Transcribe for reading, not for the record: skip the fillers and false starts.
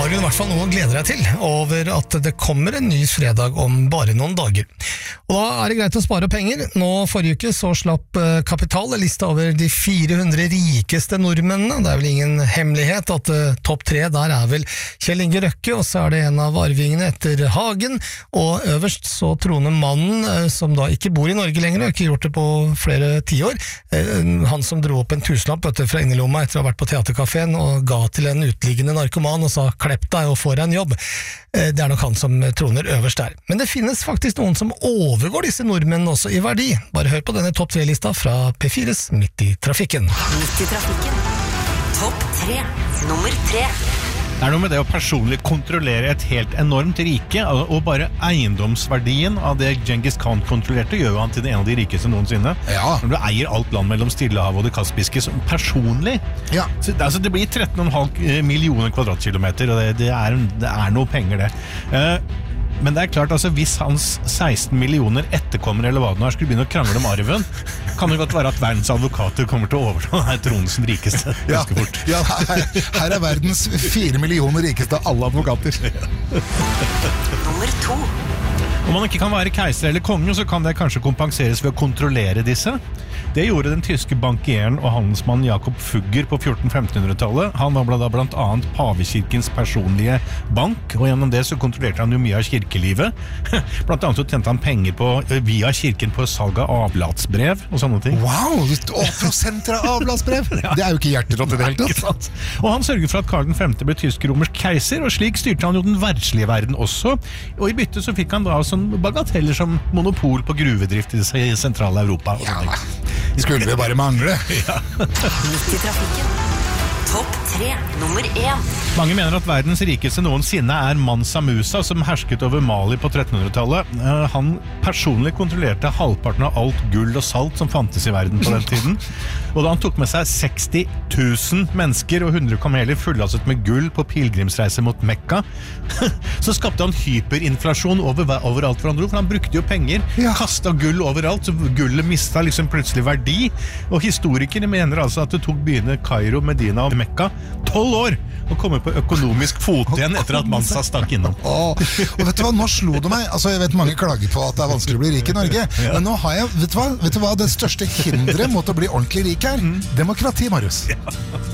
har du I hvert fall noe å glede deg til over at det kommer en ny fredag om bare noen dager. Og da det greit å spare penger. Nå forrige uke så slapp Kapital lista over de 400 rikeste nordmennene. Det vel ingen hemmelighet at topp 3 der vel Kjell Inge Røkke, og så det en av arvingene etter Hagen, og øverst så troner mannen som da ikke bor I Norge lenger, og ikke gjort det på flere tiår. Han som dro opp en tusenlapp fra innerlomma etter å ha vært på teaterkaféen og ga til en utliggende narkoman og sa «klepp deg og få deg en jobb». Det nok han som troner øverst der. Men det finnes faktisk noen som overgår disse nordmennene også I verdi. Bare hør på denne topp 3-lista fra P4s Midt I trafikken. Midt I trafikken. Topp 3. Nummer 3. Det noe med det å personlig kontrollere et helt enormt rike, og bare eiendomsverdien av det Genghis Khan kontrollerte gjør jo han til en av de rikeste noensinne. Ja. Når du eier alt land mellom Stillehavet og det Kaspiske personlig. Ja. Så, altså, det blir 13,5 millioner kvadratkilometer, og det noe penger det. Men det klart, altså, hvis hans 16 millioner etterkommere eller hva det nå skulle begynne å krangle om arven, kan det godt være at verdens advokater kommer til å overta denne tronen som rikeste ganske fort. Ja, her verdens 4 millioner rikeste av alle advokater. Nummer 2. Om man ikke kan være keiser eller konge, så kan det kanskje kompenseres ved å kontrollere disse. Det gjorde den tyske bankieren og handelsmannen Jakob Fugger på 1400-1500-tallet. Han var blant annet pavekirkens personlige bank, og gjennom det så kontrollerte han jo mye av kirkelivet. Blant annet så tjente han penger via kirken på salg av avlatsbrev og sånne ting. Wow, prosenter av avlatsbrev! Ja. Det jo ikke hjerterått I det hele tatt. Og han sørget for at Karl V ble tysk-romersk keiser, og slik styrte han jo den verdslige verden også. Og I bytte så fikk han da sånn bagateller som monopol på gruvedrift I det sentrale Europa. Ja, skulle vi bare mangle. Ja. Midt I trafikken. Topp 3, nummer 1. Mange mener at verdens rikeste noensinne Mansa Musa, som hersket over Mali på 1300-tallet. Han personlig kontrollerte halvparten av alt gull og salt som fantes I verden på den tiden. Og da han tok med seg 60 000 mennesker og 100 kameler fullastet med gull på pilgrimsreise mot Mekka, så skapte han hyperinflasjon overalt hvor han dro, for han brukte jo penger, kastet gull overalt, så gullet mistet liksom plutselig verdi. Og historikere mener altså at det tok byene Kairo, Medina og Mekka 12 år å komme på økonomisk fot igjen etter at Mansa stakk innom. Og vet du hva, nå slo det meg, altså jeg vet mange klager på at det vanskelig å bli rik I Norge, men nå har jeg, vet du hva, det største hindret mot å bli ordentlig rik demokrati, Marius.